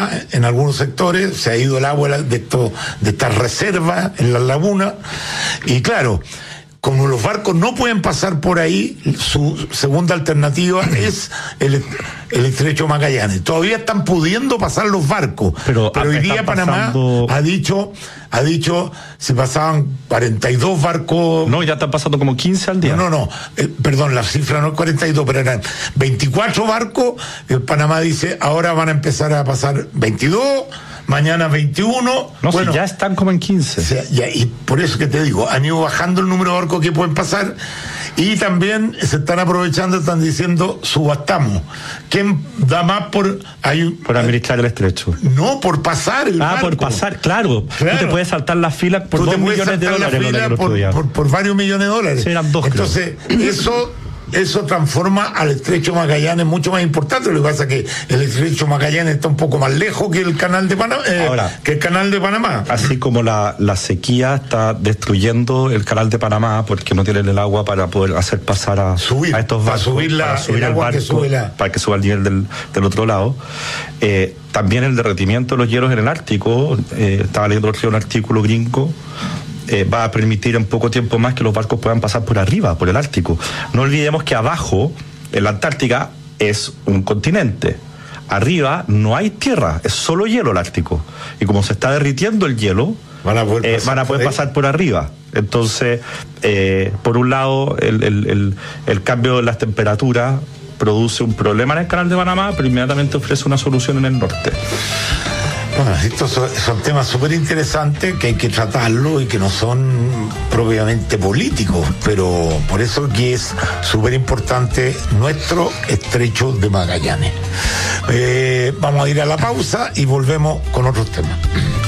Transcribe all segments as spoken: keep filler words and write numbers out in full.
Panamá, en algunos sectores, se ha ido el agua de, esto, de estas reservas en las lagunas, y claro, como los barcos no pueden pasar por ahí, su segunda alternativa es el, el estrecho Magallanes. Todavía están pudiendo pasar los barcos, pero, pero hoy día Panamá pasando... ha dicho, ha dicho, se pasaban cuarenta y dos barcos. No, ya están pasando como quince al día. No, no, no, eh, perdón, la cifra no es cuarenta y dos, pero eran veinticuatro barcos. El Panamá dice, ahora van a empezar a pasar veintidós. Mañana veintiuno. No, bueno, si ya están como en quince. O sea, ya, y por eso que te digo, han ido bajando el número de barcos que pueden pasar, y también se están aprovechando, están diciendo, subastamos. ¿Quién da más por... Hay, por administrar el estrecho? No, por pasar el Ah, barco. por pasar, claro. claro. Tú te puedes saltar las filas por Tú dos millones de dólares. Fila por, por, por varios millones de dólares. Sí, eran dos. Entonces, creo. eso... Eso transforma al estrecho Magallanes mucho más importante. Lo que pasa es que el estrecho Magallanes está un poco más lejos que el canal de Panamá, eh, Ahora, que el canal de Panamá. Así como la, la sequía está destruyendo el canal de Panamá porque no tienen el agua para poder hacer pasar a, subir, a estos barcos, para subir, la, para subir el, el barco, que sube la... para que suba el nivel del, del otro lado. Eh, también el derretimiento de los hielos en el Ártico. Eh, estaba leyendo un artículo gringo. Eh, va a permitir en poco tiempo más que los barcos puedan pasar por arriba, por el Ártico. No olvidemos que abajo, en la Antártica, es un continente. Arriba no hay tierra, es solo hielo el Ártico. Y como se está derritiendo el hielo, van a poder, eh, van a poder pasar por arriba. Entonces, eh, por un lado, el, el, el, el cambio de las temperaturas produce un problema en el canal de Panamá, pero inmediatamente ofrece una solución en el norte. Bueno, estos son, son temas súper interesantes que hay que tratarlo y que no son propiamente políticos, pero por eso que es súper importante nuestro estrecho de Magallanes. Eh, vamos a ir a la pausa y volvemos con otros temas.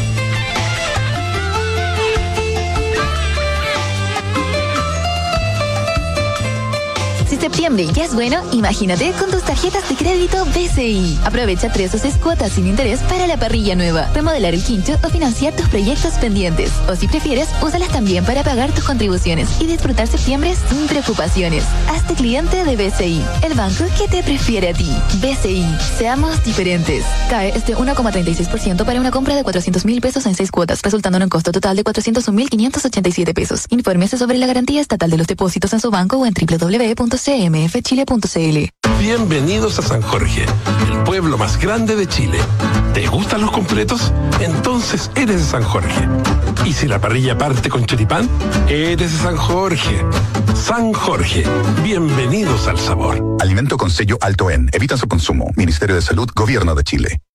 Si septiembre ya es bueno, imagínate con tus tarjetas de crédito B C I. Aprovecha tres o seis cuotas sin interés para la parrilla nueva, remodelar el quincho o financiar tus proyectos pendientes. O si prefieres, úsalas también para pagar tus contribuciones y disfrutar septiembre sin preocupaciones. Hazte cliente de B C I, el banco que te prefiere a ti. B C I, seamos diferentes. C A E es de uno coma treinta y seis por ciento para una compra de cuatrocientos mil pesos en seis cuotas, resultando en un costo total de cuatrocientos un mil quinientos ochenta y siete pesos. Infórmese sobre la garantía estatal de los depósitos en su banco o en doble u doble u doble u punto c m f chile punto c l. Bienvenidos a San Jorge, el pueblo más grande de Chile. ¿Te gustan los completos? Entonces eres de San Jorge. ¿Y si la parrilla parte con choripán? Eres de San Jorge. San Jorge, bienvenidos al sabor. Alimento con sello alto en. Evita su consumo. Ministerio de Salud, Gobierno de Chile.